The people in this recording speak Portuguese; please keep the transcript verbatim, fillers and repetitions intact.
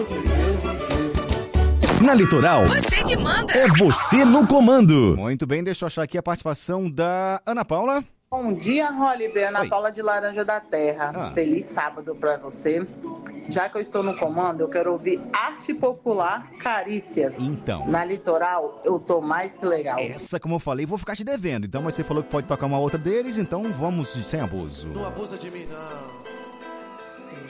Na Litoral, você que manda. É você no comando. Muito bem, deixa eu achar aqui a participação da Ana Paula. Bom dia, Holliber, Ana Oi. Paula de Laranja da Terra. Ah. Feliz sábado pra você. Já que eu estou no comando, eu quero ouvir Arte Popular Carícias. Então. Na Litoral, eu tô mais que legal. Essa, como eu falei, vou ficar te devendo. Então, mas você falou que pode tocar uma outra deles, então vamos sem abuso. Não abusa de mim, não.